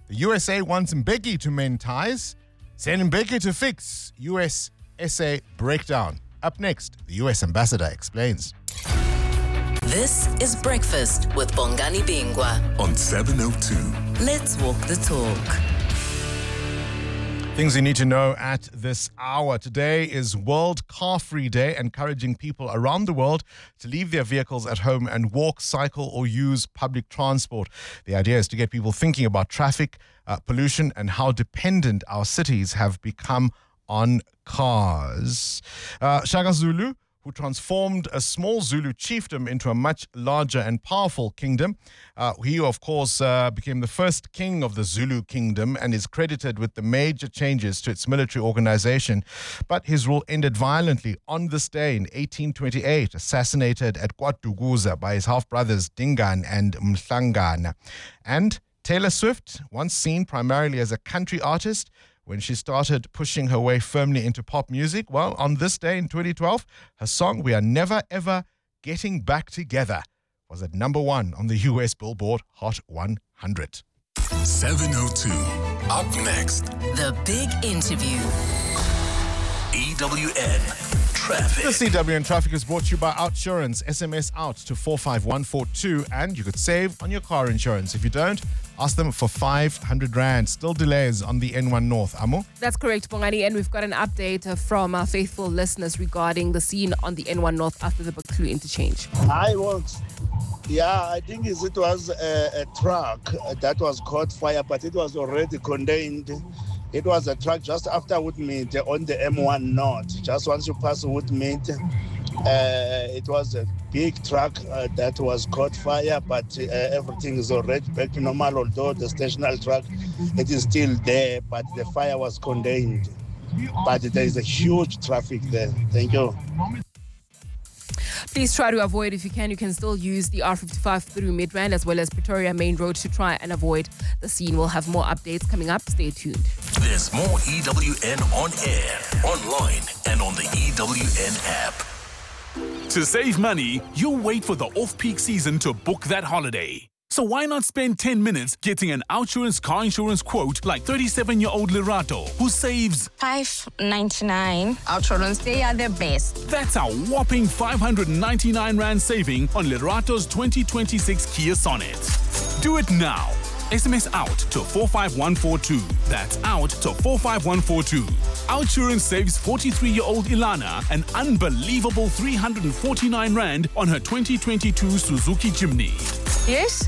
The USA wants Mbeki to mend ties. Send Mbeki to fix US-SA breakdown. Up next, the US ambassador explains. This is Breakfast with Bongani Bingwa on 702. Let's walk the talk. Things you need to know at this hour. Today is World Car Free Day, encouraging people around the world to leave their vehicles at home and walk, cycle, or use public transport. The idea is to get people thinking about traffic, pollution, and how dependent our cities have become on cars. Shaka Zulu, who transformed a small Zulu chiefdom into a much larger and powerful kingdom. He, of course, became the first king of the Zulu kingdom and is credited with the major changes to its military organization. But his rule ended violently on this day in 1828, assassinated at KwaDukuza by his half-brothers Dingaan and Mhlangana. And Taylor Swift, once seen primarily as a country artist, when she started pushing her way firmly into pop music, well, on this day in 2012, her song We Are Never Ever Getting Back Together was at number 1 on the US Billboard Hot 100. 702. Up next, The Big Interview. EWN Traffic. The CWN Traffic is brought to you by Outsurance. SMS out to 45142 and you could save on your car insurance. If you don't, ask them for 500 Rand. Still delays on the N1 North. Amo? That's correct, Bongani. And we've got an update from our faithful listeners regarding the scene on the N1 North after the Baklu interchange. I was, I think it was a truck that was caught fire, but it was already contained. It was a truck just after Woodmead on the M1 North. Just once you pass Woodmead, it was a big truck that was caught fire, but everything is already back to normal, although the stationary truck, it is still there, but the fire was contained. But there is a huge traffic there. Thank you. Please try to avoid, if you can still use the R55 through Midrand as well as Pretoria Main Road to try and avoid the scene. We'll have more updates coming up. Stay tuned. There's more EWN on air, online, and on the EWN app. To save money, you'll wait for the off-peak season to book that holiday. So why not spend 10 minutes getting an Outsurance car insurance quote like 37-year-old Lerato, who saves $599. Outsurance, they are the best. That's a whopping 599 Rand saving on Lerato's 2026 Kia Sonet. Do it now. SMS out to 45142. That's out to 45142. Outsurance saves 43-year-old Ilana an unbelievable 349 Rand on her 2022 Suzuki Jimny. Yes,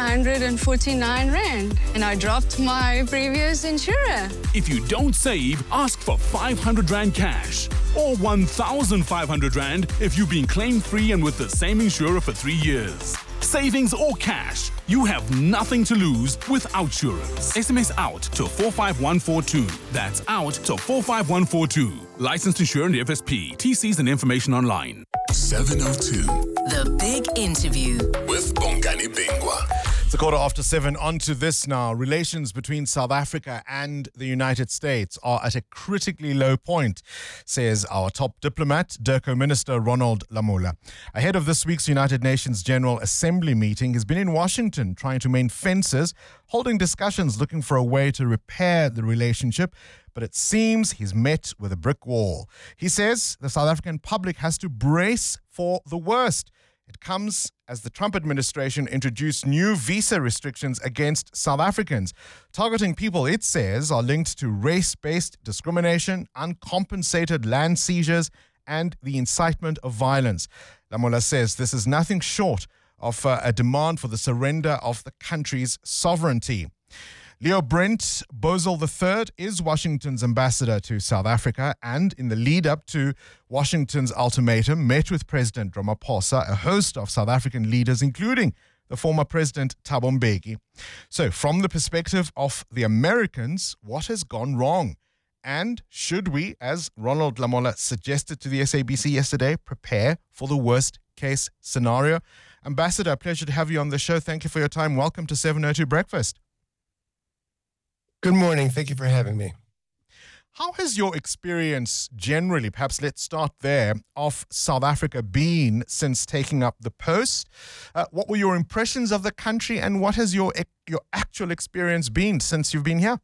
349 Rand. And I dropped my previous insurer. If you don't save, ask for 500 Rand cash. Or 1,500 Rand if you've been claim-free and with the same insurer for 3 years. Savings or cash, you have nothing to lose with Outsurance. SMS out to 45142. That's out to 45142. Licensed insurer and FSP. TCs and information online. 702. The Big Interview With Bongani Bingwa. It's 7:15. On to this now. Relations between South Africa and the United States are at a critically low point, says our top diplomat, DIRCO Minister Ronald Lamola. Ahead of this week's United Nations General Assembly meeting, he's been in Washington trying to mend fences, holding discussions looking for a way to repair the relationship. But it seems he's met with a brick wall. He says the South African public has to brace for the worst. It comes as the Trump administration introduced new visa restrictions against South Africans, targeting people it says are linked to race-based discrimination, uncompensated land seizures, and the incitement of violence. Lamola says this is nothing short of a demand for the surrender of the country's sovereignty. Leo Brent Bosel III is Washington's ambassador to South Africa and in the lead up to Washington's ultimatum met with President Ramaphosa, a host of South African leaders, including the former President Thabo Mbeki. So from the perspective of the Americans, what has gone wrong? And should we, as Ronald Lamola suggested to the SABC yesterday, prepare for the worst case scenario? Ambassador, a pleasure to have you on the show. Thank you for your time. Welcome to 702 Breakfast. Good morning. Thank you for having me. How has your experience generally, perhaps let's start there, of South Africa been since taking up the post? What were your impressions of the country, and what has your actual experience been since you've been here?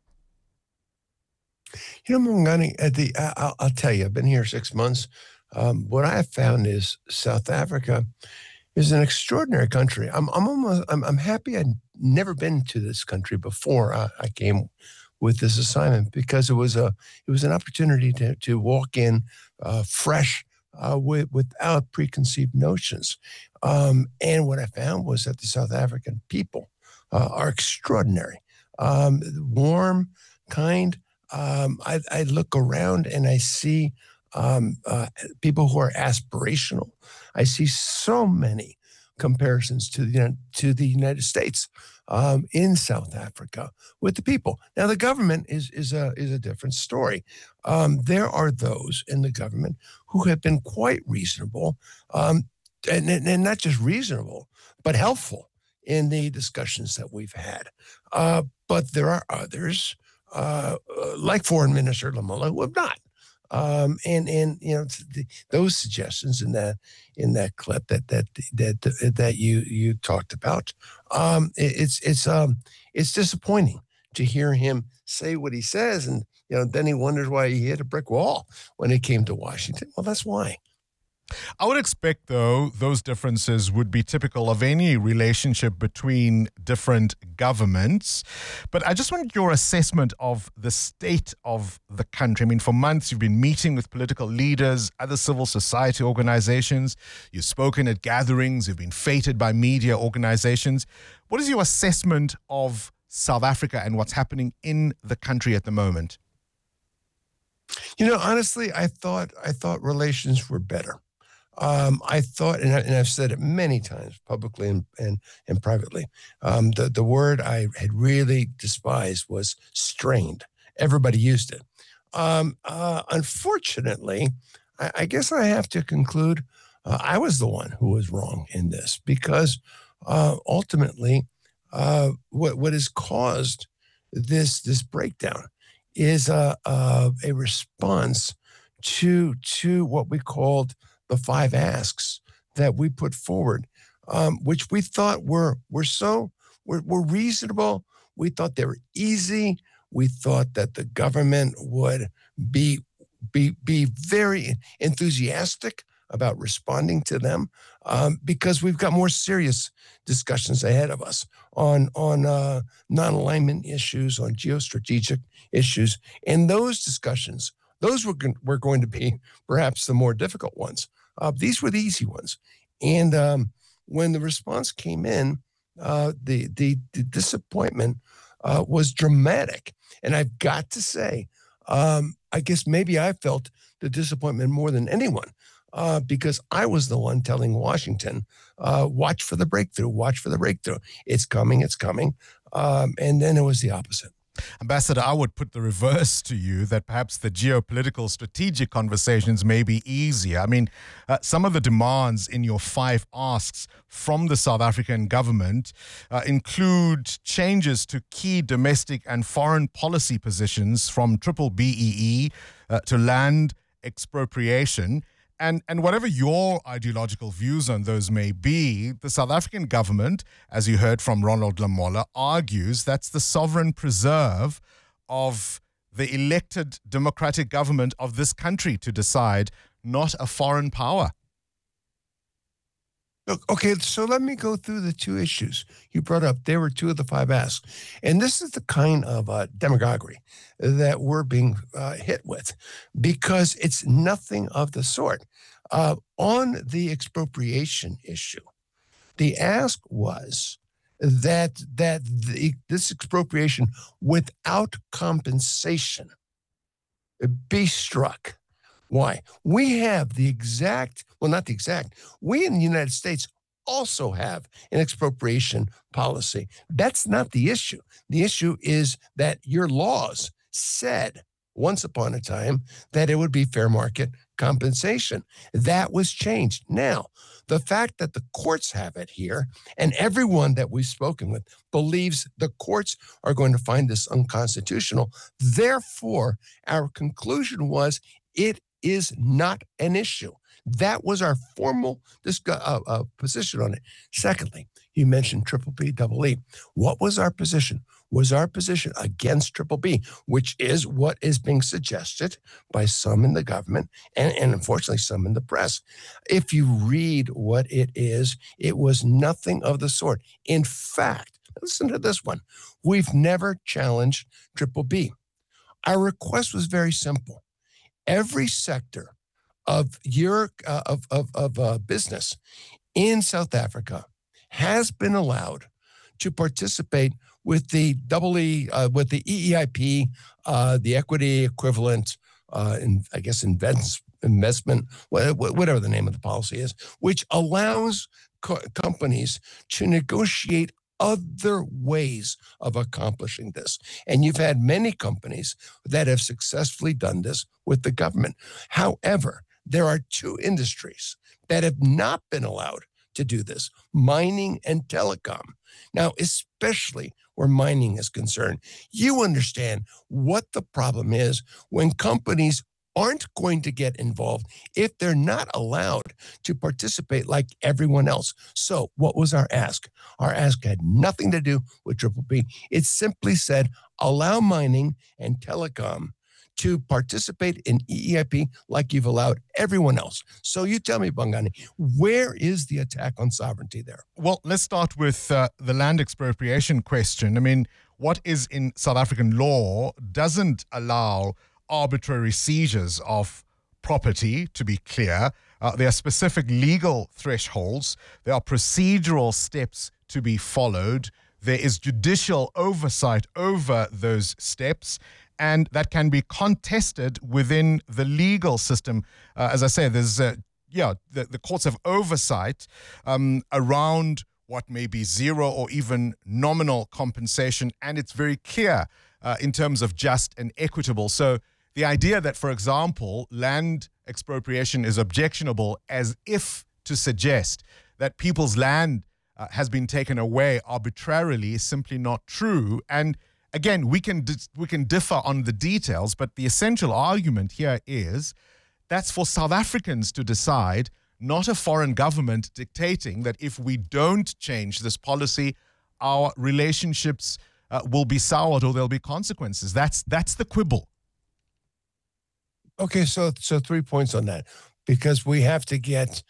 Mongani, I'll tell you, I've been here 6 months. What I have found is South Africa is an extraordinary country. I'm happy I'd never been to this country before I came with this assignment, because it was an opportunity to walk in fresh without preconceived notions. And what I found was that the South African people are extraordinary, warm, kind. I look around and I see people who are aspirational. I see so many comparisons to the United States in South Africa with the people. Now, the government is a different story. There are those in the government who have been quite reasonable, and not just reasonable, but helpful in the discussions that we've had. But there are others, like Foreign Minister Lamola, who have not. Those suggestions in that clip that you talked about, it's disappointing to hear him say what he says, and then he wonders why he hit a brick wall when it came to Washington. Well, that's why. I would expect, though, those differences would be typical of any relationship between different governments. But I just wanted your assessment of the state of the country. I mean, for months, you've been meeting with political leaders, other civil society organizations. You've spoken at gatherings. You've been feted by media organizations. What is your assessment of South Africa and what's happening in the country at the moment? Honestly, I thought relations were better. I thought, and I've said it many times publicly and privately, the word I had really despised was strained. Everybody used it. Unfortunately, I guess I have to conclude I was the one who was wrong in this, because ultimately what has caused this breakdown is a response to what we called the 5 asks that we put forward, which we thought were reasonable. We thought they were easy. We thought that the government would be very enthusiastic about responding to them, because we've got more serious discussions ahead of us on non-alignment issues, on geostrategic issues, and those discussions. Those were going to be perhaps the more difficult ones. These were the easy ones. And when the response came in, the disappointment was dramatic. And I've got to say, I guess maybe I felt the disappointment more than anyone, because I was the one telling Washington, watch for the breakthrough, watch for the breakthrough. It's coming, it's coming. And then it was the opposite. Ambassador, I would put the reverse to you, that perhaps the geopolitical strategic conversations may be easier. I mean, some of the demands in your 5 asks from the South African government include changes to key domestic and foreign policy positions, from triple BEE to land expropriation. And whatever your ideological views on those may be, the South African government, as you heard from Ronald Lamola, argues that's the sovereign preserve of the elected democratic government of this country to decide, not a foreign power. Okay, so let me go through the 2 issues you brought up. They were 2 of the 5 asks. And this is the kind of demagoguery that we're being hit with, because it's nothing of the sort. On the expropriation issue, the ask was that this expropriation without compensation be struck. Why? We have we in the United States also have an expropriation policy. That's not the issue. The issue is that your laws said once upon a time that it would be fair market compensation. That was changed. Now, the fact that the courts have it here, and everyone that we've spoken with believes the courts are going to find this unconstitutional. Therefore, our conclusion was it is not an issue. That was our formal position on it. Secondly, you mentioned triple B, double E. What was our position? Was our position against triple B, which is what is being suggested by some in the government and unfortunately some in the press. If you read what it is, it was nothing of the sort. In fact, listen to this one. We've never challenged triple B. Our request was very simple. Every sector of your business in South Africa has been allowed to participate with the with the EEIP, the equity equivalent, investment, whatever the name of the policy is, which allows companies to negotiate other ways of accomplishing this. And you've had many companies that have successfully done this with the government. However, there are two industries that have not been allowed to do this, mining and telecom. Now, especially where mining is concerned, you understand what the problem is when companies aren't going to get involved if they're not allowed to participate like everyone else. So what was our ask? Our ask had nothing to do with Triple B. It simply said, allow mining and telecom to participate in EEIP like you've allowed everyone else. So you tell me, Bongani, where is the attack on sovereignty there? Well, let's start with the land expropriation question. I mean, what is in South African law doesn't allow arbitrary seizures of property, to be clear. There are specific legal thresholds. There are procedural steps to be followed. There is judicial oversight over those steps, and that can be contested within the legal system. As I say, there's the courts have oversight around what may be zero or even nominal compensation, and it's very clear in terms of just and equitable. So the idea that, for example, land expropriation is objectionable as if to suggest that people's land has been taken away arbitrarily is simply not true. And again, we can differ on the details, but the essential argument here is that's for South Africans to decide, not a foreign government dictating that if we don't change this policy, our relationships will be soured or there'll be consequences. That's the quibble. Okay, so 3 points on that, because we have to get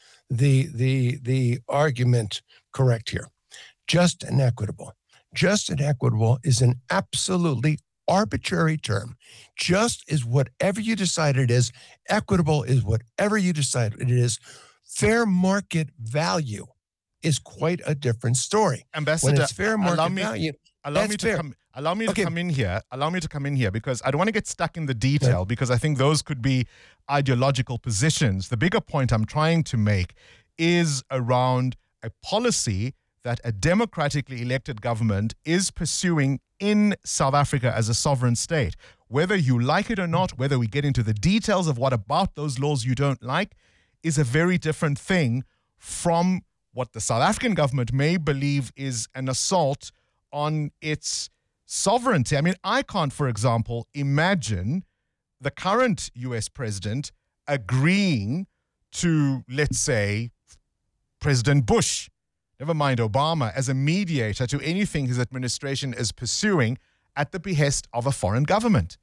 the argument correct here. Just and equitable. Just and equitable is an absolutely arbitrary term. Just is whatever you decide it is. Equitable is whatever you decide it is. Fair market value is quite a different story. Ambassador, when it's fair market value, allow me to come in here because I don't want to get stuck in the detail, because I think those could be ideological positions. The bigger point I'm trying to make is around a policy that a democratically elected government is pursuing in South Africa as a sovereign state. Whether you like it or not, whether we get into the details of what about those laws you don't like, is a very different thing from what the South African government may believe is an assault on its sovereignty. I mean, I can't, for example, imagine the current US president agreeing to, let's say, President Bush, never mind Obama, as a mediator to anything his administration is pursuing at the behest of a foreign government.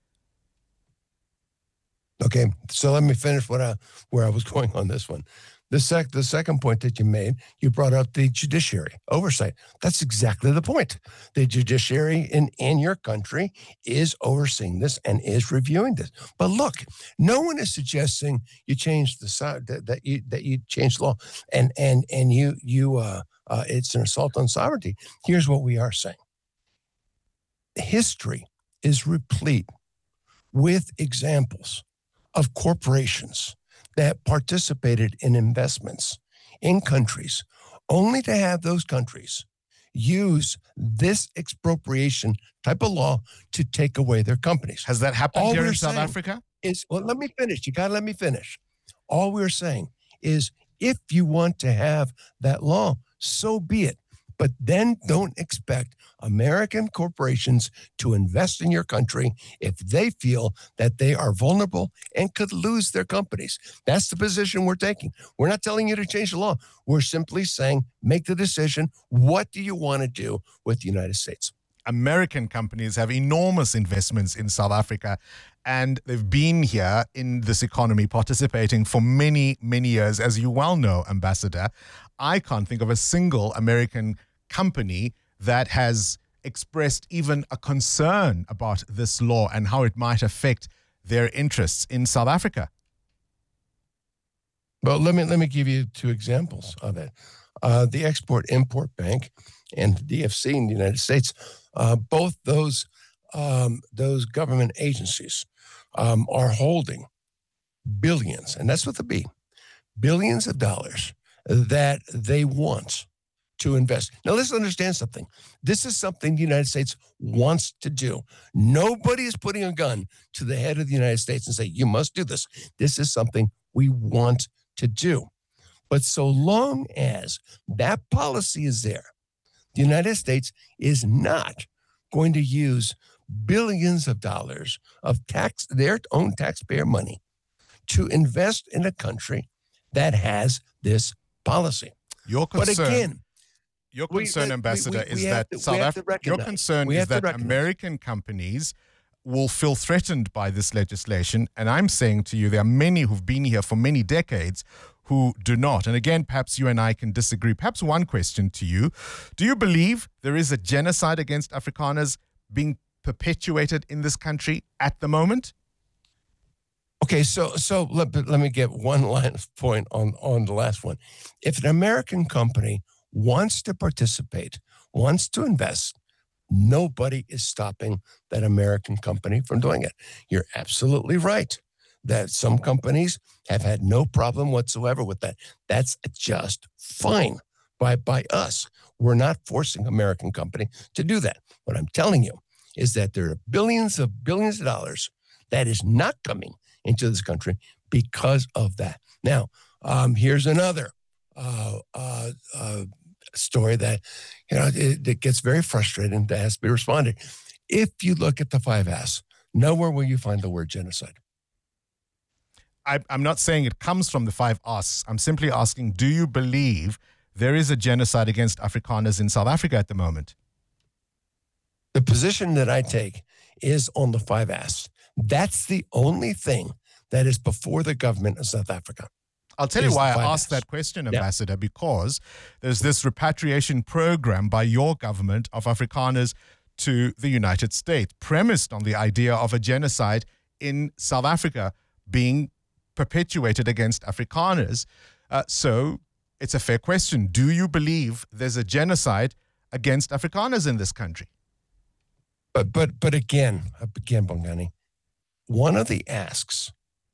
Okay, so let me finish where I was going on this one. The second point that you made, you brought up the judiciary oversight. That's exactly the point. The judiciary in your country is overseeing this and is reviewing this. But look, no one is suggesting you change that you change the law and it's an assault on sovereignty. Here's what we are saying. History is replete with examples of corporations that participated in investments in countries only to have those countries use this expropriation type of law to take away their companies. Has that happened All here we're in South saying Africa? Well, let me finish. You got to let me finish. All we're saying is if you want to have that law, so be it. But then don't expect American corporations to invest in your country if they feel that they are vulnerable and could lose their companies. That's the position we're taking. We're not telling you to change the law. We're simply saying, make the decision. What do you want to do with the United States? American companies have enormous investments in South Africa, and they've been here in this economy participating for many, many years. As you well know, Ambassador, I can't think of a single American company that has expressed even a concern about this law and how it might affect their interests in South Africa. Well, let me give you two examples of it. The Export-Import Bank and the DFC in the United States, both those government agencies are holding billions, and that's with a B, billions of dollars that they want to invest. Now, let's understand something. This is something the United States wants to do. Nobody is putting a gun to the head of the United States and say, you must do this. This is something we want to do. But so long as that policy is there, the United States is not going to use billions of dollars of their own taxpayer money to invest in a country that has this policy. Your concern, but again, Ambassador, is that American companies will feel threatened by this legislation. And I'm saying to you, there are many who've been here for many decades who do not. And again, perhaps you and I can disagree. Perhaps one question to you. Do you believe there is a genocide against Afrikaners being perpetuated in this country at the moment? Okay, so let me get one line of point on the last one. If an American company wants to participate, wants to invest, nobody is stopping that American company from doing it. You're absolutely right that some companies have had no problem whatsoever with that. That's just fine by us. We're not forcing American company to do that. What I'm telling you is that there are billions of dollars that is not coming into this country because of that. Now, here's another story that it gets very frustrating that has to be responded. If you look at the 5S, nowhere will you find the word genocide. I'm not saying it comes from the 5S. I'm simply asking, do you believe there is a genocide against Afrikaners in South Africa at the moment? The position that I take is on the 5S. That's the only thing that is before the government of South Africa. I'll tell you why I asked that question, Ambassador, because there's this repatriation program by your government of Afrikaners to the United States, premised on the idea of a genocide in South Africa being perpetuated against Afrikaners. So it's a fair question. Do you believe there's a genocide against Afrikaners in this country? But again, Bongani, one of the asks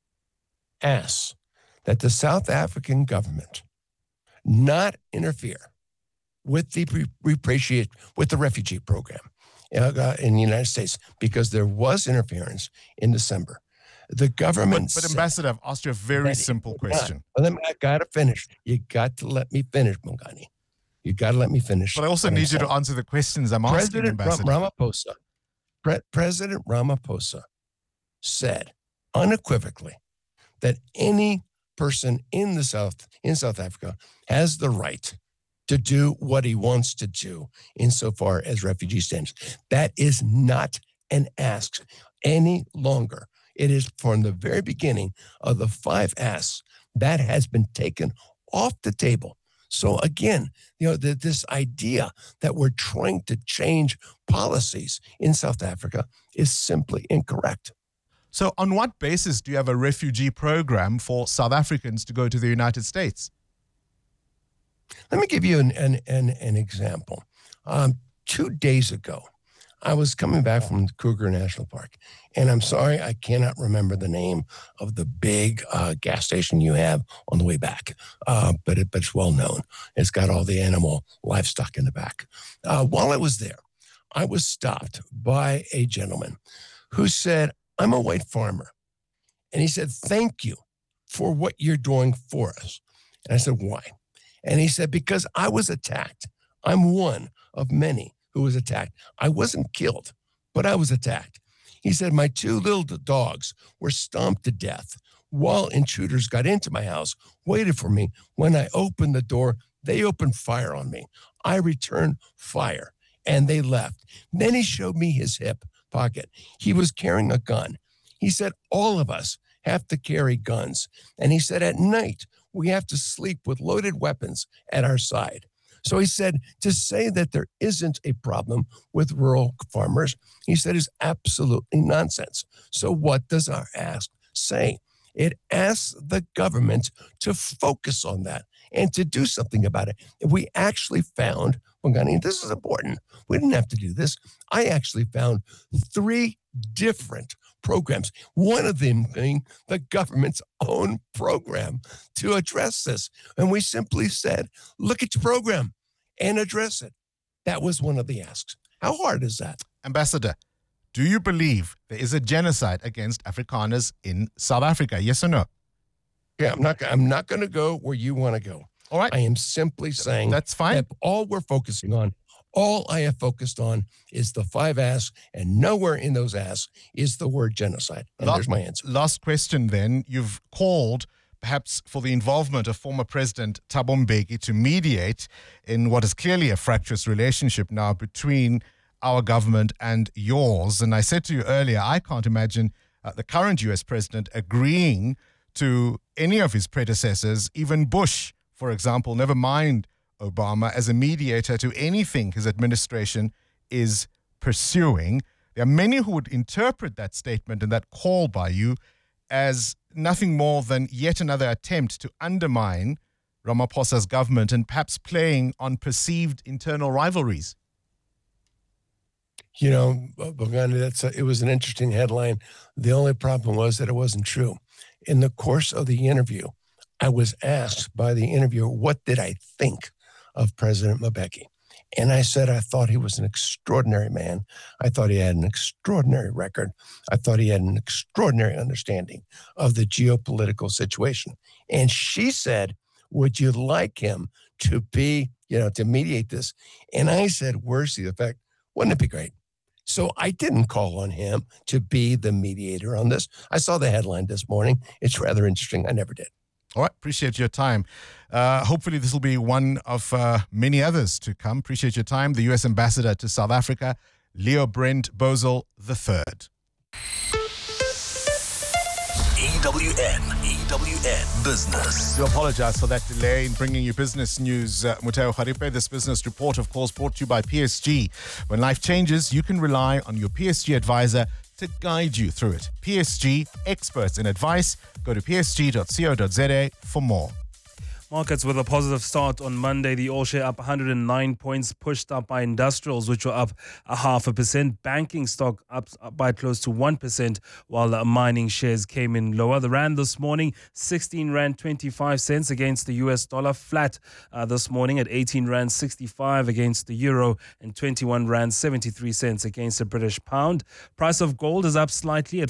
that the South African government not interfere with the refugee program in the United States, because there was interference in December. The government But Ambassador, I've asked you a very simple question. I got to finish. You got to let me finish, Bongani. You got to let me finish. But I also need you to answer the questions I'm asking, Ambassador. President Ramaphosa said unequivocally that any person in South Africa has the right to do what he wants to do insofar as refugee status. That is not an ask any longer. It is from the very beginning of the 5S that has been taken off the table. So again, this idea that we're trying to change policies in South Africa is simply incorrect. So on what basis do you have a refugee program for South Africans to go to the United States? Let me give you an example. 2 days ago, I was coming back from Kruger National Park, and I'm sorry I cannot remember the name of the big gas station you have on the way back, but it's well known. It's got all the animal livestock in the back. While I was there, I was stopped by a gentleman who said, "I'm a white farmer." And he said, "Thank you for what you're doing for us." And I said, "Why?" And he said, "Because I was attacked. I'm one of many who was attacked. I wasn't killed, but I was attacked." He said, "My 2 little dogs were stomped to death while intruders got into my house, waited for me. When I opened the door, they opened fire on me. I returned fire, and they left." Then he showed me his hip pocket. He was carrying a gun. He said, "All of us have to carry guns." And he said, "At night, we have to sleep with loaded weapons at our side." So he said, to say that there isn't a problem with rural farmers, he said, is absolutely nonsense. So what does our ask say? It asks the government to focus on that and to do something about it. If we actually found, Bongani, this is important. We didn't have to do this. I actually found 3 different programs, one of them being the government's own program to address this. And we simply said, look at your program and address it. That was one of the asks. How hard is that? Ambassador, do you believe there is a genocide against Afrikaners in South Africa? Yes or no? Yeah, I'm not going to go where you want to go. All right. I am simply saying that's fine. That all I have focused on is the 5 asks, and nowhere in those asks is the word genocide. And there's my answer. Last question then. You've called perhaps for the involvement of former President Thabo Mbeki to mediate in what is clearly a fractious relationship now between our government and yours. And I said to you earlier, I can't imagine the current U.S. president agreeing to any of his predecessors, even Bush, for example, never mind Obama, as a mediator to anything his administration is pursuing. There are many who would interpret that statement and that call by you as nothing more than yet another attempt to undermine Ramaphosa's government and perhaps playing on perceived internal rivalries. You know, Bongani, it was an interesting headline. The only problem was that it wasn't true. In the course of the interview, I was asked by the interviewer, what did I think of President Mbeki? And I said, I thought he was an extraordinary man. I thought he had an extraordinary record. I thought he had an extraordinary understanding of the geopolitical situation. And she said, would you like him to be, to mediate this? And I said, words to the effect, wouldn't it be great? So I didn't call on him to be the mediator on this. I saw the headline this morning. It's rather interesting. I never did. All right. Appreciate your time. Hopefully this will be one of many others to come. Appreciate your time. The U.S. Ambassador to South Africa, Leo Brent Bosel III. EWN Business. I apologize for that delay in bringing you business news, Muteo Kharipe. This business report, of course, brought to you by PSG. When life changes, you can rely on your PSG advisor to guide you through it. PSG, experts in advice. Go to psg.co.za for more. Markets with a positive start on Monday. The All Share up 109 points, pushed up by industrials, which were up 0.5%. Banking stock up by close to 1%, while mining shares came in lower. The rand this morning, 16 rand 25 cents against the US dollar, flat this morning at 18 rand 65 against the euro and 21 rand 73 cents against the British pound. Price of gold is up slightly at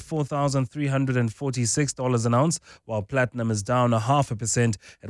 $4,346 an ounce, while platinum is down 0.5% at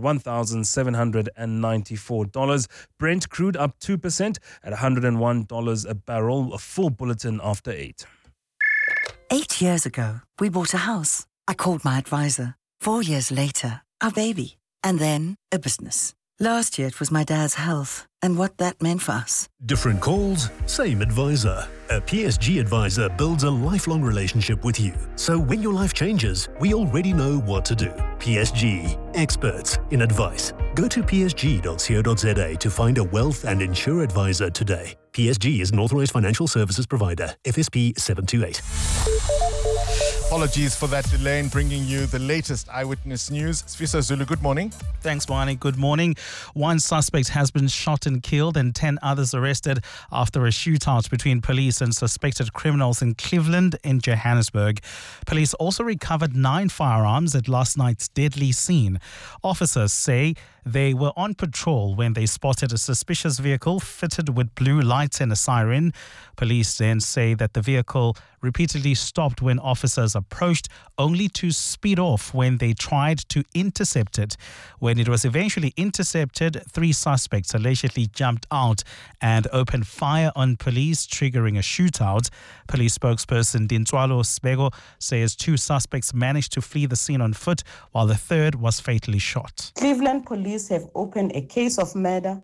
$1,794. Brent crude up 2% at $101 a barrel. A full bulletin after 8. 8 years ago, we bought a house. I called my advisor. 4 years later, our baby. And then a business. Last year, it was my dad's health and what that meant for us. Different calls, same advisor. A PSG advisor builds a lifelong relationship with you. So when your life changes, we already know what to do. PSG, experts in advice. Go to psg.co.za to find a wealth and insure advisor today. PSG is an authorized financial services provider. FSP 728. Apologies for that delay in bringing you the latest eyewitness news. Sfiso Zulu, good morning. Thanks, Barney. Good morning. One suspect has been shot in and killed and 10 others arrested after a shootout between police and suspected criminals in Cleveland in Johannesburg. Police also recovered 9 firearms at last night's deadly scene. Officers say they were on patrol when they spotted a suspicious vehicle fitted with blue lights and a siren. Police then say that the vehicle repeatedly stopped when officers approached, only to speed off when they tried to intercept it. When it was eventually intercepted, 3 suspects allegedly jumped out and opened fire on police, triggering a shootout. Police spokesperson Dintswalo Sbego says 2 suspects managed to flee the scene on foot, while the third was fatally shot. Cleveland police have opened a case of murder,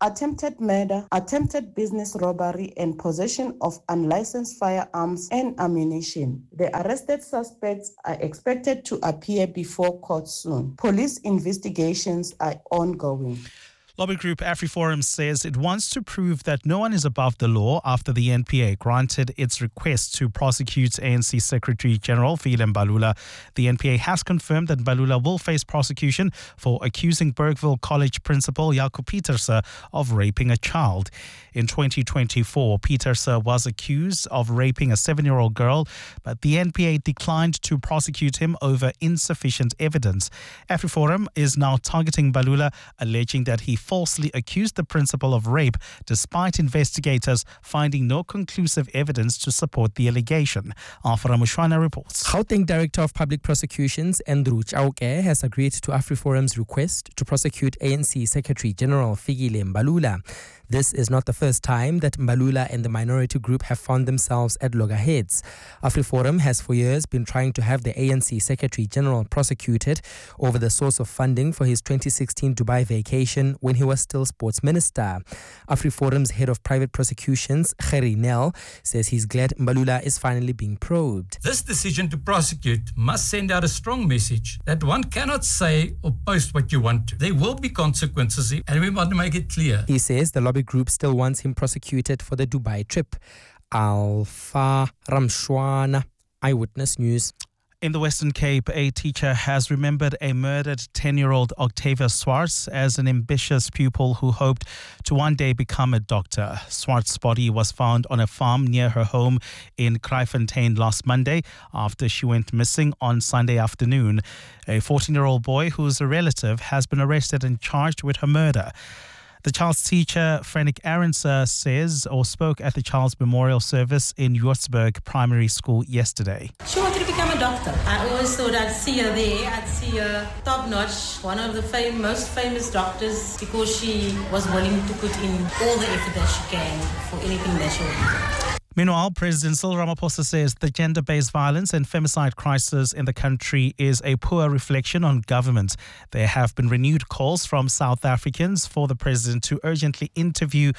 attempted business robbery, and possession of unlicensed firearms and ammunition. The arrested suspects are expected to appear before court soon. Police investigations are ongoing. Lobby group AfriForum says it wants to prove that no one is above the law after the NPA granted its request to prosecute ANC Secretary General Fikile Mbalula. The NPA has confirmed that Mbalula will face prosecution for accusing Bergville College principal Jaco Pieterse of raping a child. In 2024, Pieterse was accused of raping a 7-year-old girl, but the NPA declined to prosecute him over insufficient evidence. AfriForum is now targeting Mbalula, alleging that he falsely accused the principal of rape despite investigators finding no conclusive evidence to support the allegation. Afra Mushwana reports. Gauteng Director of Public Prosecutions Andrew Chauke has agreed to AfriForum's request to prosecute ANC Secretary General Fikile Mbalula. This is not the first time that Mbalula and the minority group have found themselves at loggerheads. AfriForum has for years been trying to have the ANC Secretary General prosecuted over the source of funding for his 2016 Dubai vacation when he was still sports minister. AfriForum's head of private prosecutions, Gerry Nel, says he's glad Mbalula is finally being probed. This decision to prosecute must send out a strong message that one cannot say or post what you want to. There will be consequences, and we want to make it clear. He says the lobby group still wants him prosecuted for the Dubai trip. Alpha Ramshwana, Eyewitness News. In the Western Cape, a teacher has remembered a murdered 10-year-old Octavia Swartz as an ambitious pupil who hoped to one day become a doctor. Swartz's body was found on a farm near her home in Kraaifontein last Monday after she went missing on Sunday afternoon. A 14-year-old boy who's a relative has been arrested and charged with her murder. The child's teacher, Frank Aronsa, spoke at the child's memorial service in Johannesburg Primary School yesterday. She wanted to become a doctor. I always thought I'd see her there. I'd see her top-notch, one of the most famous doctors, because she was willing to put in all the effort that she can for anything that she wanted. Meanwhile, President Cyril Ramaphosa says the gender-based violence and femicide crisis in the country is a poor reflection on government. There have been renewed calls from South Africans for the president to urgently intervene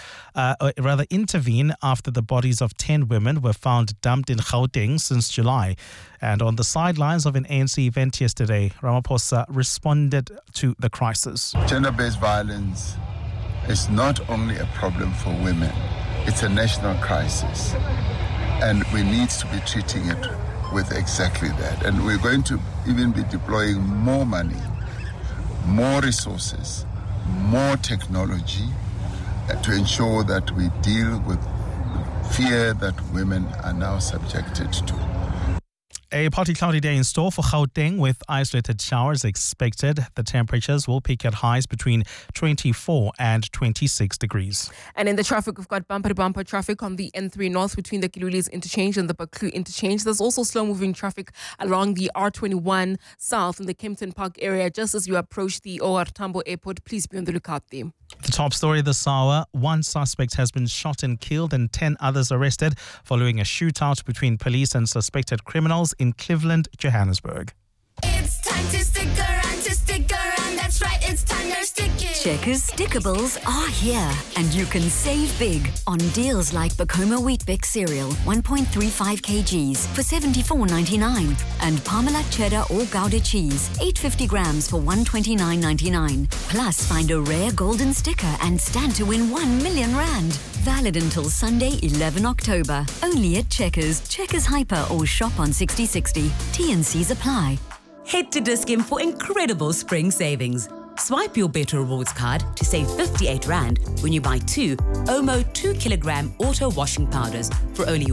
after the bodies of 10 women were found dumped in Gauteng since July. And on the sidelines of an ANC event yesterday, Ramaphosa responded to the crisis. Gender-based violence is not only a problem for women. It's a national crisis, and we need to be treating it with exactly that. And we're going to even be deploying more money, more resources, more technology to ensure that we deal with fear that women are now subjected to. A partly cloudy day in store for Gauteng with isolated showers expected. The temperatures will peak at highs between 24 and 26 degrees. And in the traffic, we've got bumper-to-bumper traffic on the N3 North between the Kilulis interchange and the Baklu interchange. There's also slow-moving traffic along the R21 South in the Kempton Park area just as you approach the OR Tambo Airport. Please be on the lookout there. The top story this hour, 1 suspect has been shot and killed and 10 others arrested following a shootout between police and suspected criminals in Cleveland, Johannesburg. It's time to stick around, that's right, it's time to stick it. Checkers Stickables are here, and you can save big on deals like Bacoma Wheat-Bix cereal, 1.35 kgs for $74.99, and Parmalat cheddar or Gouda cheese, 850 grams for $129.99. Plus, find a rare golden sticker and stand to win R1 million. Valid until Sunday, 11 October. Only at Checkers, Checkers Hyper, or shop on 6060. T&Cs apply. Head to Dis-Chem for incredible spring savings. Swipe your Better Rewards card to save 58 Rand when you buy 2 Omo 2 kilogram auto washing powders for only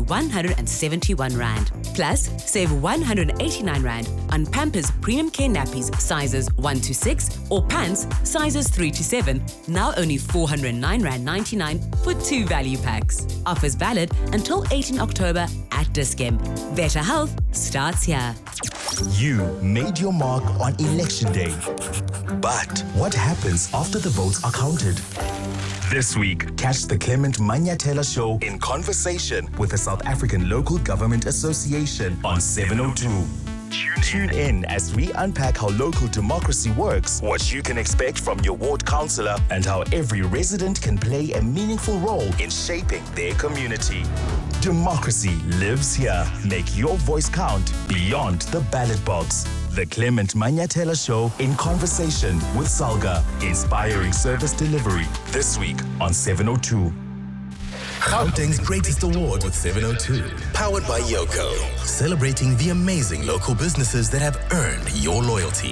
171 Rand. Plus, save 189 Rand on Pampers Premium Care Nappies sizes 1 to 6 or pants sizes 3 to 7, now only 409 Rand 99 for 2 value packs. Offers valid until 18 October at Dis-Chem. Better health starts here. You made your mark on Election Day. But what happens after the votes are counted? This week, catch the Clement Manyathela Show in conversation with the South African Local Government Association on 702. Tune in as we unpack how local democracy works, what you can expect from your ward councillor, and how every resident can play a meaningful role in shaping their community. Democracy lives here. Make your voice count beyond the ballot box. The Clement Manyathela Show in conversation with Salga, inspiring service delivery. This week on 702. Gauteng's Greatest Award with 702. Powered by Yoko. Celebrating the amazing local businesses that have earned your loyalty.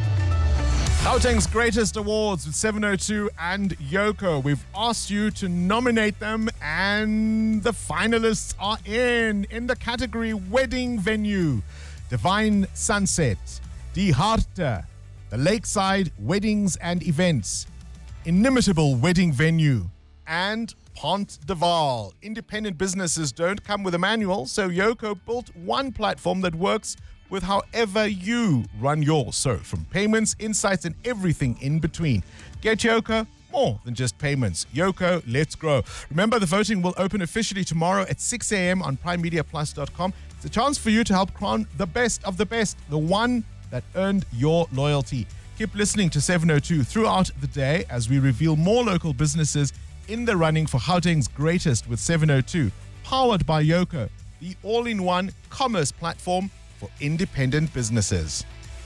Gauteng's Greatest Awards with 702 and Yoko. We've asked you to nominate them, and the finalists are in the category Wedding Venue. Divine Sunset, Die Harte, the Lakeside Weddings and Events, Inimitable Wedding Venue, and Pont de Vaal. Independent businesses don't come with a manual, so Yoko built one platform that works with however you run yours. So from payments, insights, and everything in between. Get Yoko more than just payments. Yoko, let's grow. Remember, the voting will open officially tomorrow at 6 a.m. on primemediaplus.com. It's a chance for you to help crown the best of the best, the one that earned your loyalty. Keep listening to 702 throughout the day as we reveal more local businesses in the running for Gauteng's Greatest with 702, powered by Yoko, the all-in-one commerce platform for independent businesses.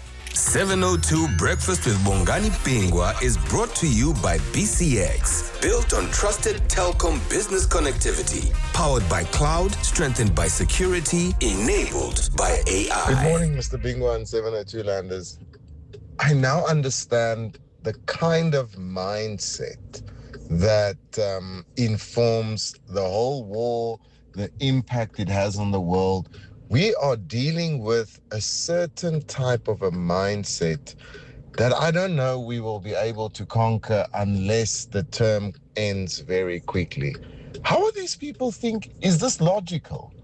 702 Breakfast with Bongani Bingwa is brought to you by BCX. Built on trusted telecom business connectivity. Powered by cloud, strengthened by security, enabled by AI. Good morning, Mr. Bingwa and 702 Landers. I now understand the kind of mindset that informs the whole war, the impact it has on the world. We are dealing with a certain type of a mindset that I don't know we will be able to conquer unless the term ends very quickly. How are these people think? Is this logical?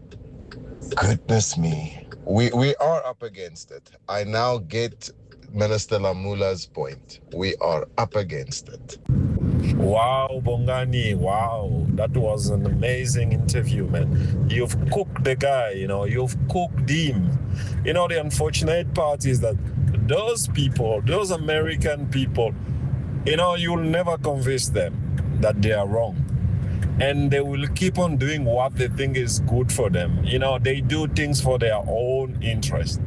Goodness me. We are up against it. I now get Minister Lamula's point. We are up against it. Wow, Bongani, wow. That was an amazing interview, man. You've cooked the guy, you've cooked him. The unfortunate part is that those people, those American people, you'll never convince them that they are wrong. And they will keep on doing what they think is good for them. They do things for their own interest.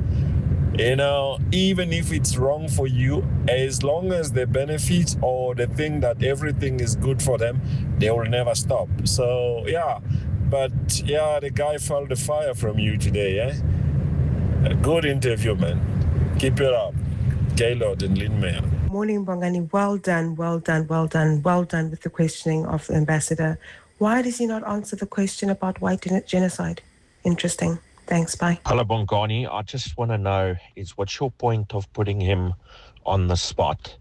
Even if it's wrong for you, as long as the benefits or the thing that everything is good for them, they will never stop. So, the guy felt the fire from you today, A good interview, man. Keep it up. Gaylord and Lynn Mayer. Morning, Bongani. Well done with the questioning of the ambassador. Why does he not answer the question about white genocide? Interesting. Thanks, bye. Hello, Bongani. I just want to know what's your point of putting him on the spot?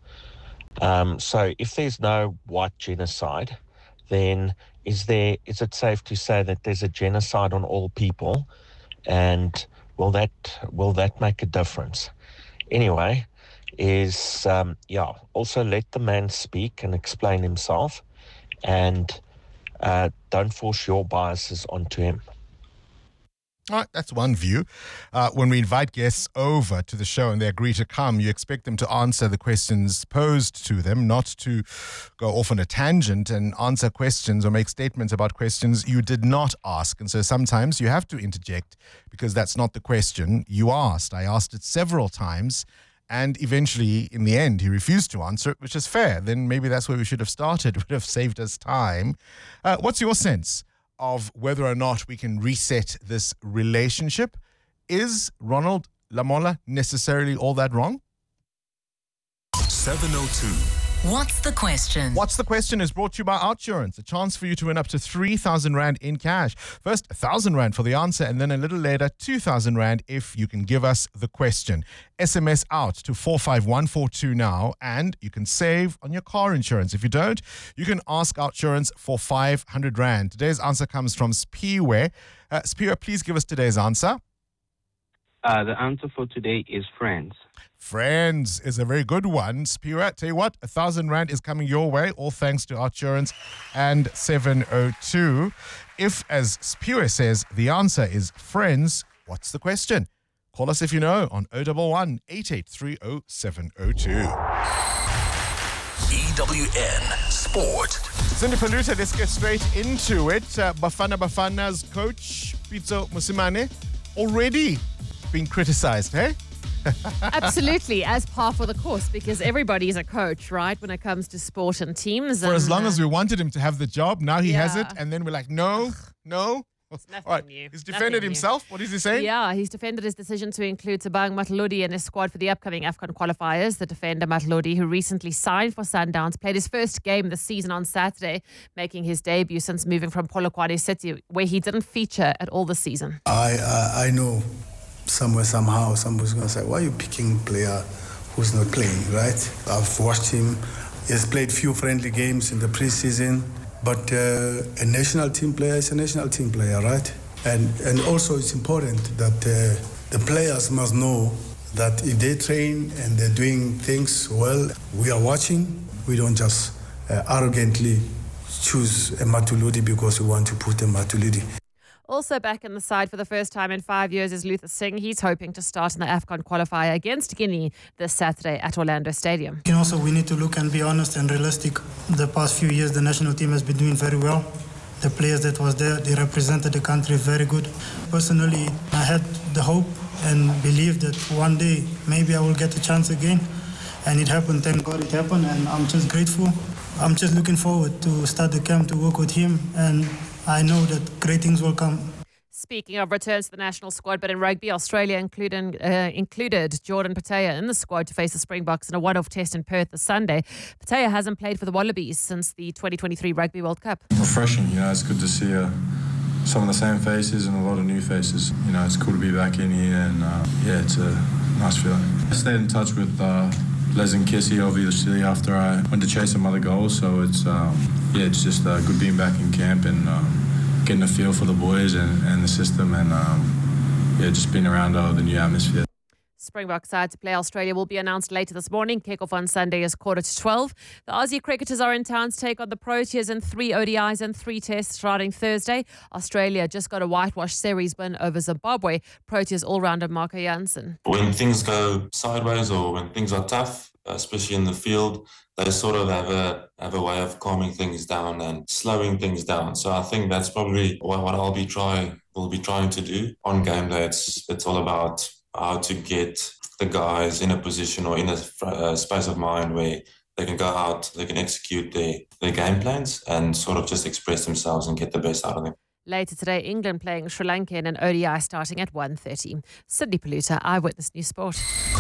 So if there's no white genocide, then is it safe to say that there's a genocide on all people? And will that make a difference? Anyway, also let the man speak and explain himself, and don't force your biases onto him. All right, that's one view. When we invite guests over to the show and they agree to come, you expect them to answer the questions posed to them, not to go off on a tangent and answer questions or make statements about questions you did not ask. And so sometimes you have to interject because that's not the question you asked. I asked it several times, and eventually, in the end, he refused to answer it, which is fair. Then maybe that's where we should have started. It would have saved us time. What's your sense of whether or not we can reset this relationship? Is Ronald Lamola necessarily all that wrong? 702. What's the question? What's the question is brought to you by Outsurance. A chance for you to win up to 3,000 Rand in cash. First, 1,000 Rand for the answer, and then a little later, 2,000 Rand if you can give us the question. SMS out to 45142 now, and you can save on your car insurance. If you don't, you can ask Outsurance for 500 Rand. Today's answer comes from Spiwe. Spiwe, please give us today's answer. The answer for today is Friends. Friends is a very good one. Spirit, tell you what, 1,000 Rand is coming your way, all thanks to Outsurance and 702. If, as Spirit says, the answer is Friends, what's the question? Call us if you know on 011 8830 702. EWN Sport. Cindy Paluta, let's get straight into it. Bafana Bafana's coach, Pitso Mosimane, already being criticized, hey? Absolutely, as par for the course, because everybody's a coach, right, when it comes to sport and teams. For as long as we wanted him to have the job, now he has it, and then we're like, no. All right, new. He's defended himself. What is he saying? Yeah, he's defended his decision to include Tabang Matlodi in his squad for the upcoming AFCON qualifiers. The defender Matlodi, who recently signed for Sundowns, played his first game this season on Saturday, making his debut since moving from Polokwane City, where he didn't feature at all this season. I know somehow somebody's going to say, why are you picking a player who's not playing, right? I've watched him. He has played few friendly games in the preseason, but a national team player is a national team player, right? And also it's important that the players must know that if they train and they're doing things well, we are watching. We don't just arrogantly choose a Matlodi because we want to put a Matlodi. Also back in the side for the first time in 5 years is Luther Singh. He's hoping to start in the AFCON qualifier against Guinea this Saturday at Orlando Stadium. And also we need to look and be honest and realistic. The past few years the national team has been doing very well. The players that was there, they represented the country very good. Personally, I had the hope and belief that one day maybe I will get a chance again. And it happened, thank God it happened, and I'm just grateful. I'm just looking forward to start the camp, to work with him, and I know that great things will come. Speaking of returns to the national squad, but in rugby, Australia included Jordan Patea in the squad to face the Springboks in a one-off test in Perth this Sunday. Patea hasn't played for the Wallabies since the 2023 Rugby World Cup. Refreshing, it's good to see some of the same faces and a lot of new faces. It's cool to be back in here, and it's a nice feeling. I stayed in touch with Les and Kissy, obviously, after I went to chase some other goals. So it's just good being back in camp and getting a feel for the boys and the system, and just being around the new atmosphere. Springbok side to play Australia will be announced later this morning. Kick-off on Sunday is 12:15. The Aussie cricketers are in town to take on the Proteas in 3 ODIs and 3 tests starting Thursday. Australia just got a whitewash series win over Zimbabwe. Proteas all-rounder Marco Jansen. When things go sideways or when things are tough, especially in the field, they sort of have a way of calming things down and slowing things down. So I think that's probably what we'll be trying to do on game day. It's all about how to get the guys in a position or in a space of mind where they can go out, they can execute their game plans and sort of just express themselves and get the best out of them. Later today, England playing Sri Lanka in an ODI starting at 1:30. Sydney Paluta, Eyewitness News Sport.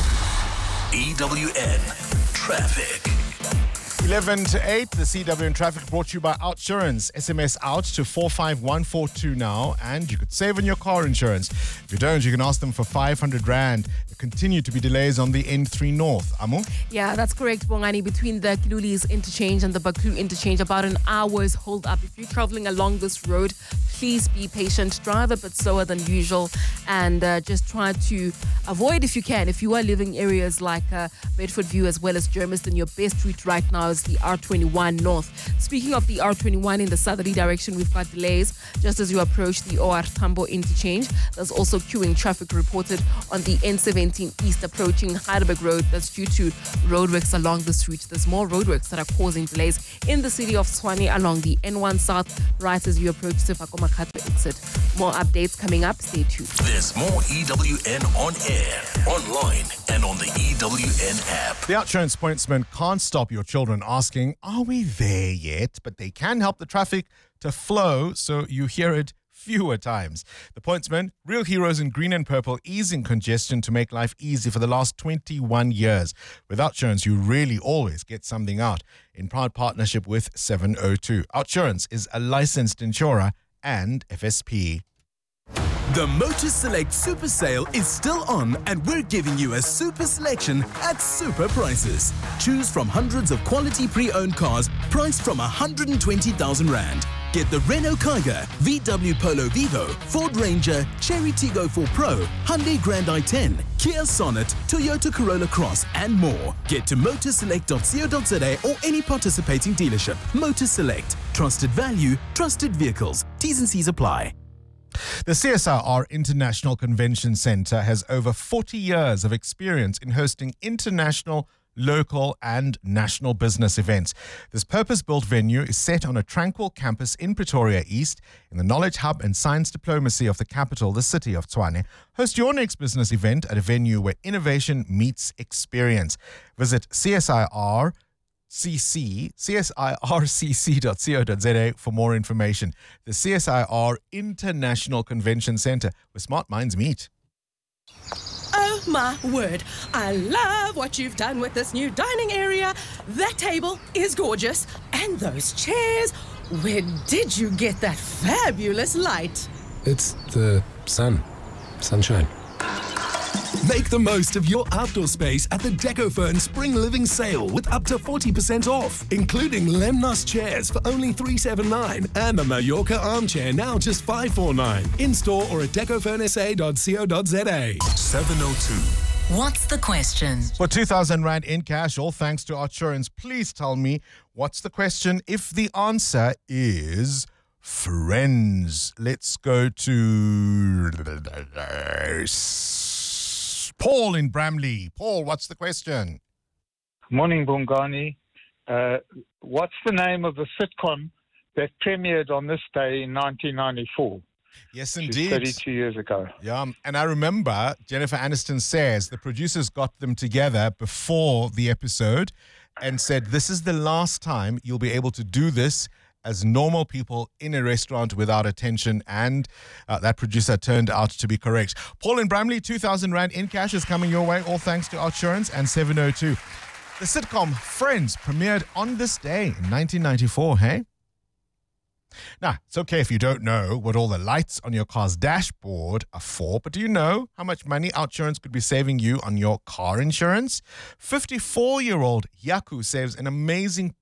EWN Traffic. 11 to 8, the CWN Traffic brought to you by Outsurance. SMS out to 45142 now, and you could save on your car insurance. If you don't, you can ask them for 500 Rand. There continue to be delays on the N3 North. Amu? Yeah, that's correct, Bongani. Between the Kilulis interchange and the Baklu interchange, about an hour's hold up. If you're traveling along this road, please be patient. Drive a bit slower than usual and just try to avoid, if you can, if you are living areas like Bedford View as well as Germiston, your best route right now is the R21 North. Speaking of the R21 in the southerly direction, we've got delays just as you approach the OR Tambo interchange. There's also queuing traffic reported on the N17 East approaching Heidelberg Road. That's due to roadworks along this route. There's more roadworks that are causing delays in the city of Tshwane along the N1 South right as you approach Sefako-Makhatho exit. More updates coming up. Stay tuned. There's more EWN on air, online, and on the EWN app. The Outsurance Pointsman can't stop your children asking, are we there yet? But they can help the traffic to flow so you hear it fewer times. The pointsmen, real heroes in green and purple, easing congestion to make life easy for the last 21 years. With Outsurance, you really always get something out. In proud partnership with 702. Outsurance is a licensed insurer and FSP. The Motor Select Super Sale is still on, and we're giving you a super selection at super prices. Choose from hundreds of quality pre-owned cars priced from 120,000 Rand. Get the Renault Kiger, VW Polo Vivo, Ford Ranger, Chery Tiggo 4 Pro, Hyundai Grand i10, Kia Sonet, Toyota Corolla Cross, and more. Get to motorselect.co.za or any participating dealership. Motor Select. Trusted value, trusted vehicles. T's and C's apply. The CSIR International Convention Centre has over 40 years of experience in hosting international, local and national business events. This purpose-built venue is set on a tranquil campus in Pretoria East in the knowledge hub and science diplomacy of the capital, the city of Tshwane. Host your next business event at a venue where innovation meets experience. Visit CSIRCC.co.za for more information. The CSIR International Convention Centre, where smart minds meet. Oh my word, I love what you've done with this new dining area. That table is gorgeous. And those chairs, where did you get that fabulous light? It's the sunshine. Make the most of your outdoor space at the Decofern Spring Living Sale with up to 40% off, including Lemnos chairs for only $379 and the Mallorca armchair now just $549. In store or at decofernsa.co.za. 702. What's the question? For 2,000 Rand in cash, all thanks to Outsurance, please tell me what's the question if the answer is friends. Let's go to Paul in Bramley. Paul, what's the question? Morning, Bongani. What's the name of the sitcom that premiered on this day in 1994? Yes, indeed. 32 years ago. Yeah, and I remember Jennifer Aniston says the producers got them together before the episode and said, this is the last time you'll be able to do this as normal people in a restaurant without attention, and that producer turned out to be correct. Paul in Bramley, 2,000 Rand in cash is coming your way, all thanks to Outsurance and 702. The sitcom Friends premiered on this day in 1994, hey? Now, it's okay if you don't know what all the lights on your car's dashboard are for, but do you know how much money Outsurance could be saving you on your car insurance? 54-year-old Yaku saves an amazing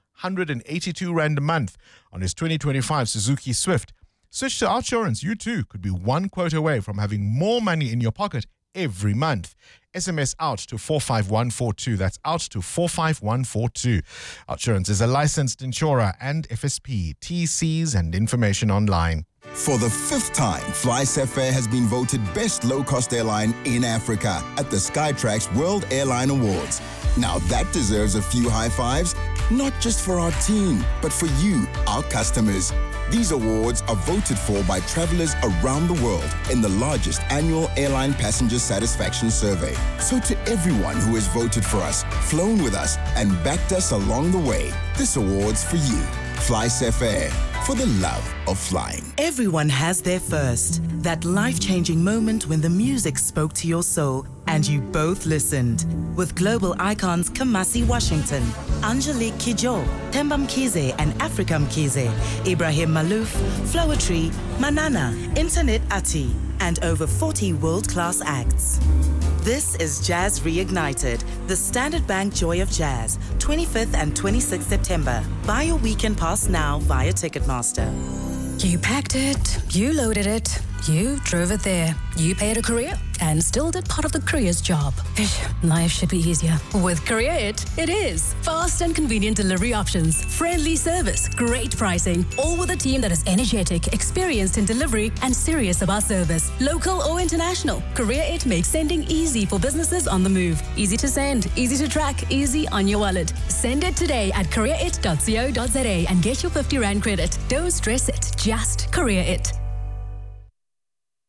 282 Rand a month on his 2025 Suzuki Swift. Switch to Outsurance. You too could be one quote away from having more money in your pocket every month. SMS out to 45142. That's out to 45142. Outsurance is a licensed insurer and FSP. TCs and information online. For the 5th time, FlySafair has been voted best low-cost airline in Africa at the Skytrax World Airline Awards. Now that deserves a few high fives, not just for our team, but for you, our customers. These awards are voted for by travelers around the world in the largest annual airline passenger satisfaction survey. So to everyone who has voted for us, flown with us, and backed us along the way, this award's for you. FlySafair, for the love of flying. Everyone has their first. That life-changing moment when the music spoke to your soul and you both listened. With global icons Kamasi Washington, Angelique Kidjo, Themba Mkhize and Africa Mkhize, Ibrahim Malouf, Floetry, Manana, Internet Ati, and over 40 world-class acts. This is Jazz Reignited, the Standard Bank Joy of Jazz, 25th and 26th September. Buy your weekend pass now via Ticketmaster. You packed it, you loaded it, you drove it there, you paid a courier and still did part of the courier's job. Life should be easier. With Courier it is. Fast and convenient delivery options, friendly service, great pricing, all with a team that is energetic, experienced in delivery and serious about service. Local or international, Courier it makes sending easy for businesses on the move. Easy to send, easy to track, easy on your wallet. Send it today at courierit.co.za and get your 50 Rand credit. Don't stress it, just Courier it.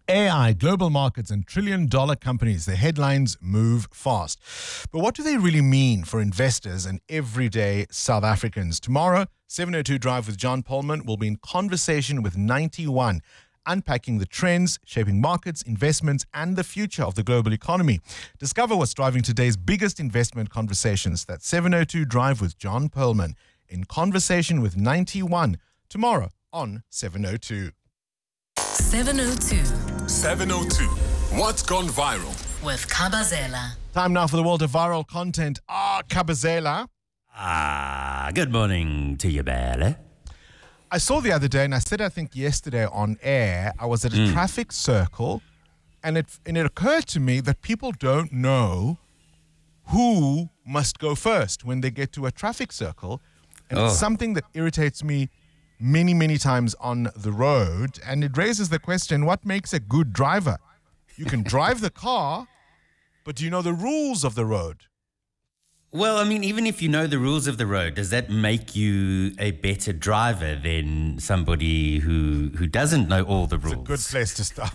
AI, global markets, and trillion-dollar companies. The headlines move fast. But what do they really mean for investors and everyday South Africans? Tomorrow, 702 Drive with John Pullman will be in conversation with 91, unpacking the trends, shaping markets, investments, and the future of the global economy. Discover what's driving today's biggest investment conversations. That's 702 Drive with John Pullman in conversation with 91 tomorrow on 702. 702. 702. What's gone viral? With Kabazela. Time now for the world of viral content. Kabazela. Good morning to you, Bella. I saw the other day, and I said, I think yesterday on air, I was at a traffic circle, and it occurred to me that people don't know who must go first when they get to a traffic circle. And it's something that irritates me many, many times on the road. And it raises the question, what makes a good driver? You can drive the car, but do you know the rules of the road? Well, I mean, even if you know the rules of the road, does that make you a better driver than somebody who doesn't know all the rules? It's a good place to start.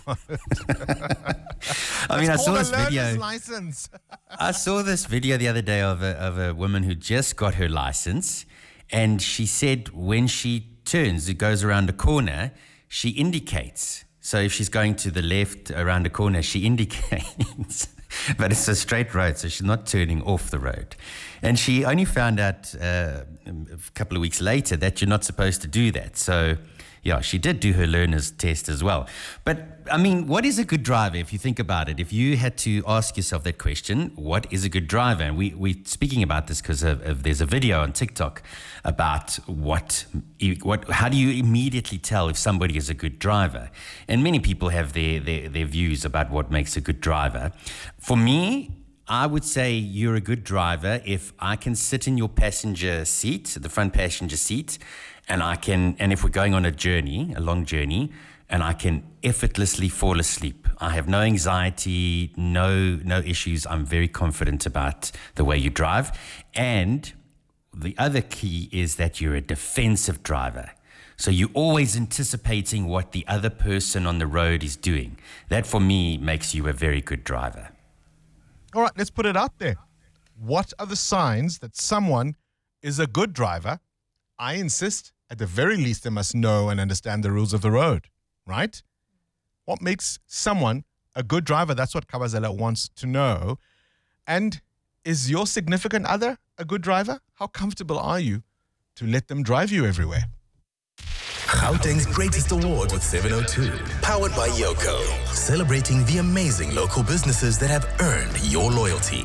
I mean, I saw this video. License. I saw this video the other day of a woman who just got her license, and she said when she turns, it goes around a corner, she indicates. So if she's going to the left around a corner, she indicates. But it's a straight road, so she's not turning off the road. And she only found out a couple of weeks later that you're not supposed to do that. So, yeah, she did do her learner's test as well. But, I mean, what is a good driver if you think about it? If you had to ask yourself that question, what is a good driver? And we're speaking about this because there's a video on TikTok about how do you immediately tell if somebody is a good driver? And many people have their views about what makes a good driver. For me, I would say you're a good driver if I can sit in your passenger seat, the front passenger seat, and if we're going on a long journey, and I can effortlessly fall asleep. I have no anxiety, no issues. I'm very confident about the way you drive. And the other key is that you're a defensive driver. So you're always anticipating what the other person on the road is doing. That, for me, makes you a very good driver. All right, let's put it out there. What are the signs that someone is a good driver? I insist, at the very least, they must know and understand the rules of the road, right? What makes someone a good driver? That's what Kabazela wants to know. And is your significant other a good driver? How comfortable are you to let them drive you everywhere? Gauteng's greatest award with 702. Powered by Yoko. Celebrating the amazing local businesses that have earned your loyalty.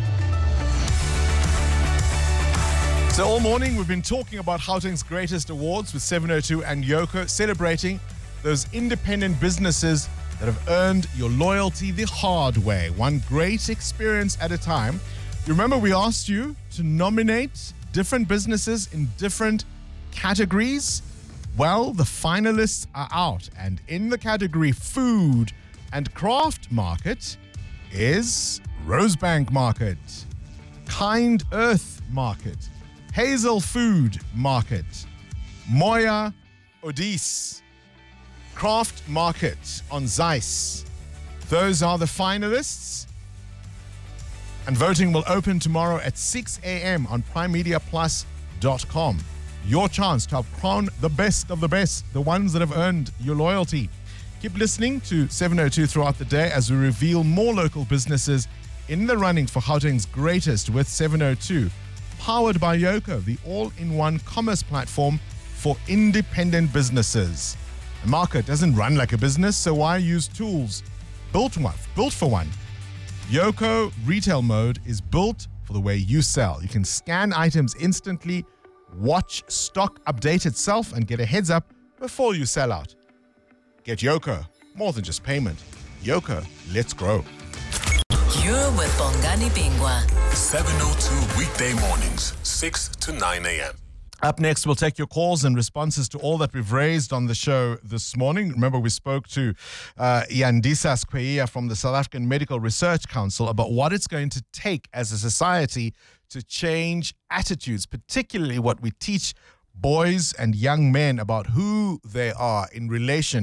So all morning we've been talking about Gauteng's greatest awards with 702 and Yoko, celebrating those independent businesses that have earned your loyalty the hard way, one great experience at a time. You remember we asked you to nominate different businesses in different categories? Well, the finalists are out, and in the category Food and Craft Market is Rosebank Market, Kind Earth Market, Hazel Food Market, Moya Odis, Craft Market on Zeiss. Those are the finalists. And voting will open tomorrow at 6 a.m. on primemediaplus.com. Your chance to help crown the best of the best, the ones that have earned your loyalty. Keep listening to 702 throughout the day as we reveal more local businesses in the running for Gauteng's greatest with 702. Powered by Yoko, the all-in-one commerce platform for independent businesses. The market doesn't run like a business, so why use tools? Built for one. Yoko Retail Mode is built for the way you sell. You can scan items instantly, watch stock update itself, and get a heads up before you sell out. Get Yoko, more than just payment. Yoko, let's grow. You're with Bongani Bingwa. 702 weekday mornings, 6 to 9 a.m. Up next, we'll take your calls and responses to all that we've raised on the show this morning. Remember, we spoke to Yandisa Skweyiya from the South African Medical Research Council about what it's going to take as a society to change attitudes, particularly what we teach boys and young men about who they are in relation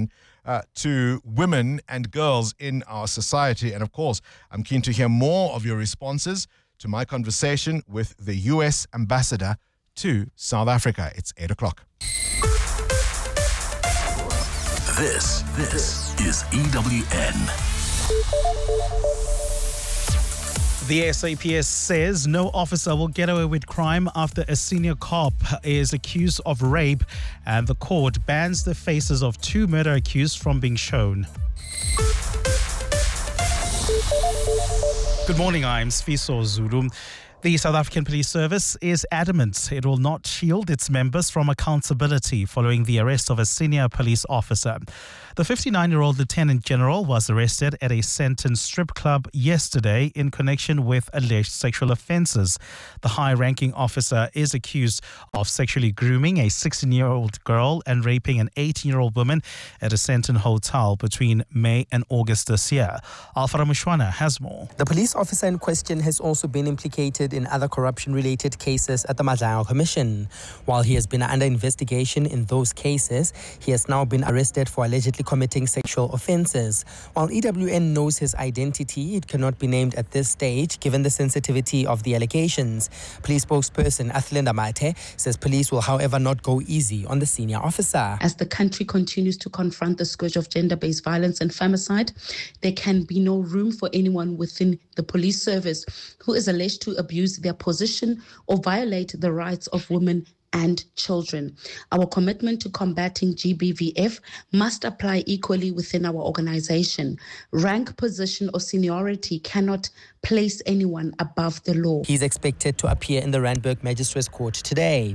to women and girls in our society. And of course, I'm keen to hear more of your responses to my conversation with the US ambassador to South Africa. It's 8 o'clock. This is EWN. The SAPS says no officer will get away with crime after a senior cop is accused of rape, and the court bans the faces of 2 murder accused from being shown. Good morning, I'm Sfiso Zulu. The South African Police Service is adamant it will not shield its members from accountability following the arrest of a senior police officer. The 59-year-old Lieutenant General was arrested at a Sandton strip club yesterday in connection with alleged sexual offences. The high-ranking officer is accused of sexually grooming a 16-year-old girl and raping an 18-year-old woman at a Sandton hotel between May and August this year. Alfara Mushwana has more. The police officer in question has also been implicated in other corruption-related cases at the Madlayo Commission. While he has been under investigation in those cases, he has now been arrested for allegedly committing sexual offences. While EWN knows his identity, it cannot be named at this stage given the sensitivity of the allegations. Police spokesperson Athlinda Mate says police will, however, not go easy on the senior officer. As the country continues to confront the scourge of gender-based violence and femicide, there can be no room for anyone within the police service who is alleged to abuse their position or violate the rights of women and children. Our commitment to combating GBVF must apply equally within our organization. Rank, position, or seniority cannot place anyone above the law. He's expected to appear in the Randburg Magistrates Court today.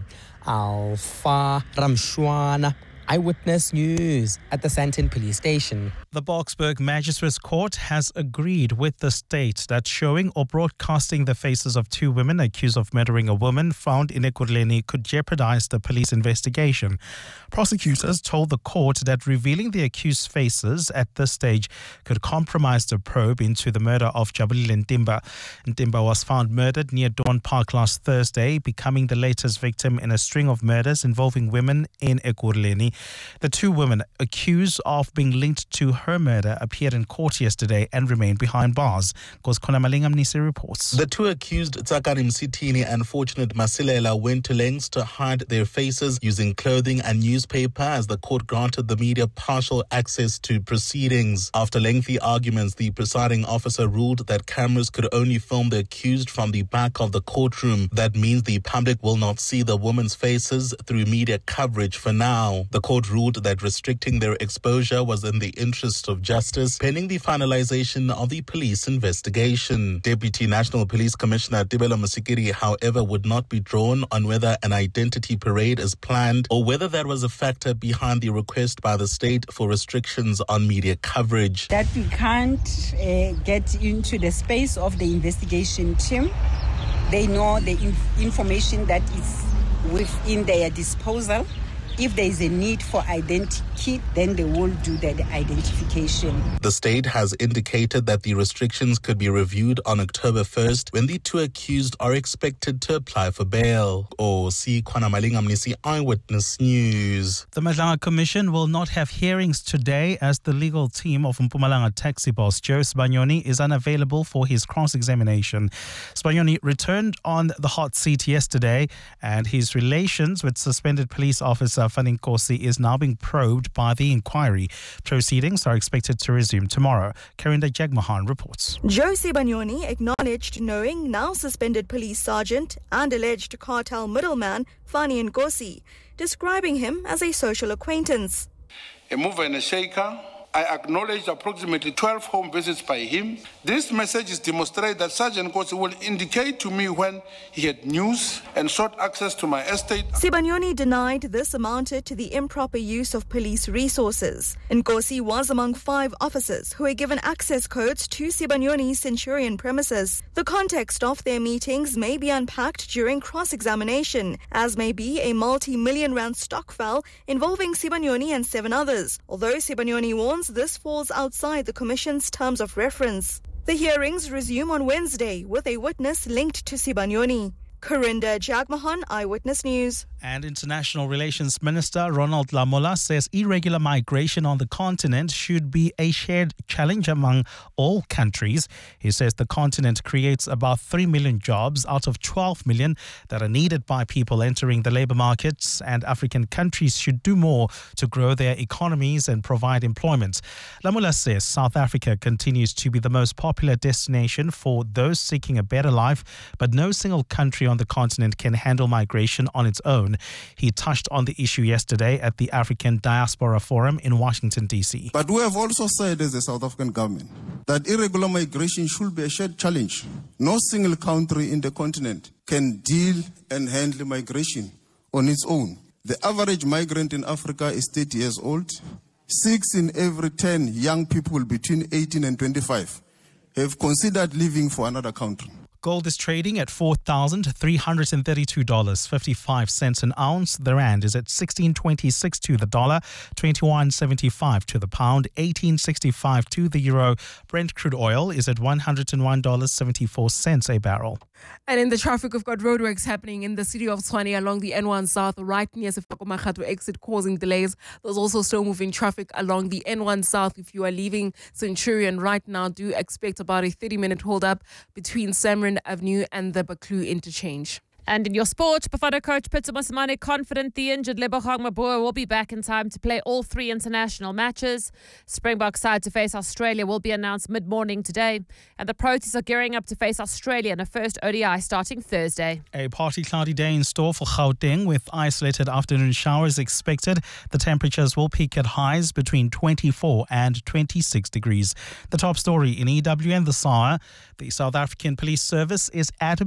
Alfa Ramshwana, Eyewitness News at the Sandton Police Station. The Boksburg Magistrates Court has agreed with the state that showing or broadcasting the faces of 2 women accused of murdering a woman found in Ekurhuleni could jeopardize the police investigation. Prosecutors told the court that revealing the accused faces at this stage could compromise the probe into the murder of Jabulile Ntimba. Ntimba was found murdered near Dawn Park last Thursday, becoming the latest victim in a string of murders involving women in Ekurhuleni. The 2 women accused of being linked to her murder appeared in court yesterday and remained behind bars. Goskona Malingamnisi reports. The 2 accused, Tsakani Msitini and Fortunate Masilela, went to lengths to hide their faces using clothing and newspaper as the court granted the media partial access to proceedings. After lengthy arguments, the presiding officer ruled that cameras could only film the accused from the back of the courtroom. That means the public will not see the women's faces through media coverage for now. The court ruled that restricting their exposure was in the interest of justice, pending the finalization of the police investigation. Deputy National Police Commissioner Tibelo Masikiri, however, would not be drawn on whether an identity parade is planned or whether that was a factor behind the request by the state for restrictions on media coverage. That we can't get into the space of the investigation team. They know the information that is within their disposal. If there is a need for identity, then they will do that identification. The state has indicated that the restrictions could be reviewed on October 1st when the 2 accused are expected to apply for bail. Kwana Malingamnisi, Eyewitness News. The Madlayo Commission will not have hearings today as the legal team of Mpumalanga taxi boss Joe Sibanyoni is unavailable for his cross-examination. Sibanyoni returned on the hot seat yesterday, and his relations with suspended police officer Fanny Nkosi is now being probed by the inquiry. Proceedings are expected to resume tomorrow. Karinda Jagmohan reports. Joe Sibanyoni acknowledged knowing now suspended police sergeant and alleged cartel middleman Fanny Nkosi, describing him as a social acquaintance. A mover and a shaker. I acknowledged approximately 12 home visits by him. This message is demonstrate that Sergeant Nkosi will indicate to me when he had news and sought access to my estate. Sibanyoni denied this amounted to the improper use of police resources. Nkosi was among 5 officers who were given access codes to Sibanyoni's Centurion premises. The context of their meetings may be unpacked during cross-examination, as may be a multi-million rand stockfell involving Sibanyoni and 7 others, although Sibanyoni warns this falls outside the Commission's terms of reference. The hearings resume on Wednesday with a witness linked to Sibanyoni. Corinda Jagmohan, Eyewitness News. And International Relations Minister Ronald Lamola says irregular migration on the continent should be a shared challenge among all countries. He says the continent creates about 3 million jobs out of 12 million that are needed by people entering the labour markets, and African countries should do more to grow their economies and provide employment. Lamola says South Africa continues to be the most popular destination for those seeking a better life, but no single country on the continent can handle migration on its own. He touched on the issue yesterday at the African Diaspora Forum in Washington, D.C. But we have also said as the South African government that irregular migration should be a shared challenge. No single country in the continent can deal and handle migration on its own. The average migrant in Africa is 30 years old. 6 in every 10 young people between 18 and 25 have considered leaving for another country. Gold is trading at $4,332.55 an ounce. The rand is at 16.26 to the dollar, 21.75 to the pound, 18.65 to the euro. Brent crude oil is at $101.74 a barrel. And in the traffic, we've got roadworks happening in the city of Tshwane along the N1 South, right near Sefako Makgatho exit, causing delays. There's also slow-moving traffic along the N1 South. If you are leaving Centurion right now, do expect about a 30-minute hold-up between Samrin Avenue and the Baklu interchange. And in your sport, Bafana coach Pitso Mosimane confident the injured Lebogang Maboa will be back in time to play all 3 international matches. Springbok side to face Australia will be announced mid-morning today. And the Proteas are gearing up to face Australia in a first ODI starting Thursday. A partly cloudy day in store for Gauteng with isolated afternoon showers expected. The temperatures will peak at highs between 24 and 26 degrees. The top story in EWN The SAR, the South African Police Service is adamant